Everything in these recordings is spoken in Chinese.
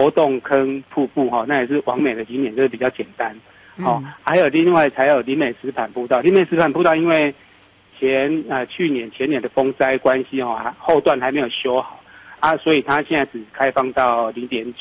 猴洞坑瀑布那也是完美的景点，就是比较简单。还有另外才有林美石板步道。林美石板步道因为去年前年的风灾关系后段还没有修好所以它现在只开放到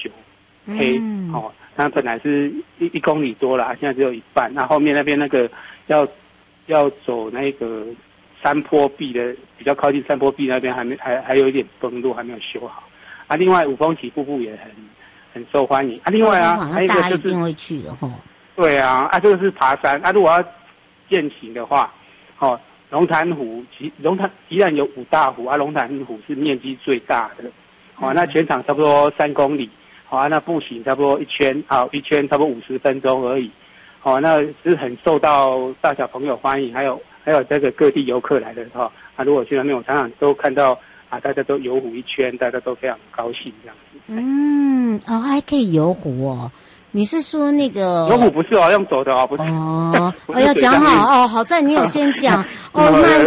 0.9K 它本来是1公里多了，现在只有一半。那后面那边那个要走那个山坡壁的，比较靠近山坡壁那边还有一点崩落，还没有修好。另外五峰起瀑布也很受欢迎另外还有一个就是大家一定会去的对这个是爬山如果要健行的话龙潭湖宜兰有5大湖龙潭湖是面积最大的那全长差不多3公里那步行差不多一圈差不多50分钟而已那是很受到大小朋友欢迎，还有这个各地游客来的如果去那边我常常都看到大家都游湖一圈，大家都非常高兴这样子。 还可以游湖你是说那个游湖不是用走的不是要讲好好在你有先讲Oh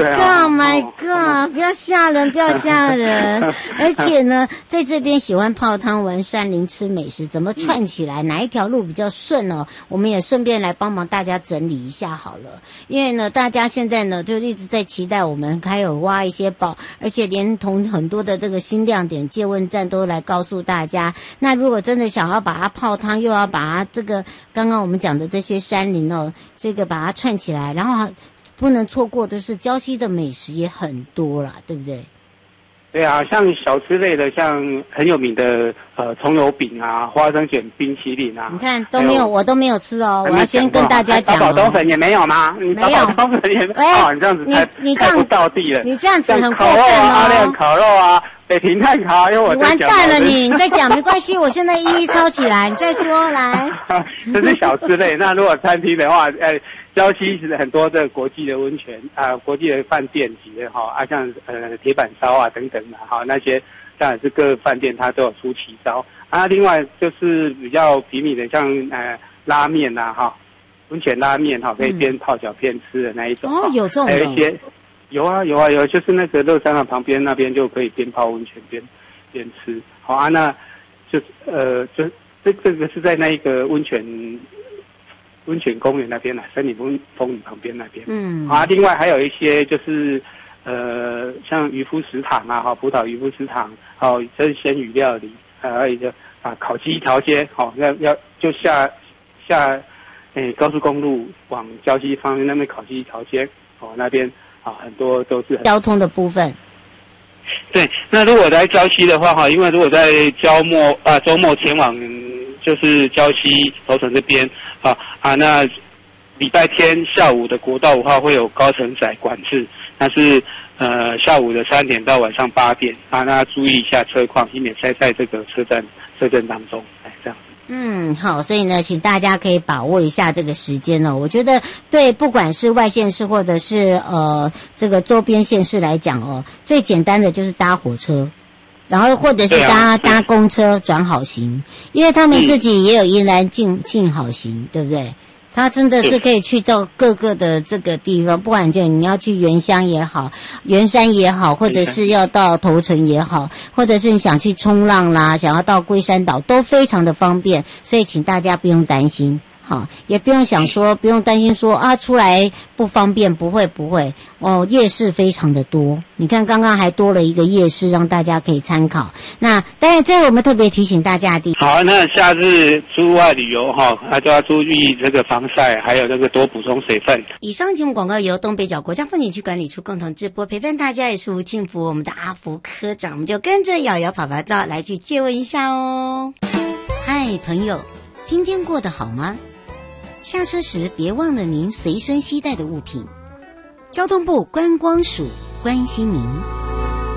my god 不要吓人而且呢在这边喜欢泡汤玩山林吃美食怎么串起来哪一条路比较顺我们也顺便来帮忙大家整理一下好了。因为呢大家现在呢就一直在期待我们还有挖一些宝，而且连同很多的这个新亮点借问站都来告诉大家，那如果真的想要把它泡汤又要把它这个刚刚我们讲的这些山林这个把它串起来，然后不能错过的是礁溪的美食也很多啦，对不对？ 对像小吃类的，像很有名的葱油饼花生卷冰淇淋你看都没有，我都没有吃我要先跟大家讲宝冬粉也没有吗？你没有冬粉也没有你这样子你这样不到地了， 你这样子很过分那烤肉北平炭烤，因为我你完蛋了你再讲没关系，我现在一一抄起来，你再说来。 这是小吃类，那如果餐厅的话，礁溪是很多的国际的温泉国际的饭店级的像铁板烧等等的那些当然是各饭店它都有出奇招另外就是比较平民的，像拉面温泉拉面可以边泡脚边吃的那一种有这种还有一些有就是那个乐山旁边那边就可以边泡温泉边吃那就这个是在那一个温泉公园那边森林风雨旁边那边另外还有一些就是像渔夫食堂葡萄渔夫食堂这是鲜鱼料理还有一个烤鸡一条街要就下高速公路往礁溪方面那边烤鸡一条街那边很多都是交通的部分。 对，那如果在礁溪的话因为如果在周末前往就是礁溪头城这边那礼拜天下午的国道5号会有高承载管制，那是下午的3点到晚上8点那注意一下车况，以免塞在这个车阵当中这样。 好，所以呢请大家可以把握一下这个时间我觉得对不管是外县市或者是这个周边县市来讲最简单的就是搭火车，然后或者是搭公车转好行，因为他们自己也有宜兰进好行对不对？他真的是可以去到各个的这个地方，不管就你要去原乡也好，圆山也好，或者是要到头城也好，或者是你想去冲浪啦，想要到龟山岛都非常的方便，所以请大家不用担心也不用担心说出来不方便，不会夜市非常的多，你看刚刚还多了一个夜市让大家可以参考。那当然这我们特别提醒大家的好，那夏日出外旅游就要注意这个防晒，还有这个多补充水分。 以上节目广告由东北角国家风景区管理处共同直播，陪伴大家也是吴庆福，我们的阿福科长，我们就跟着瑶瑶跑跑照来去借问一下嗨朋友，今天过得好吗？下车时别忘了您随身携带的物品。交通部观光署关心您。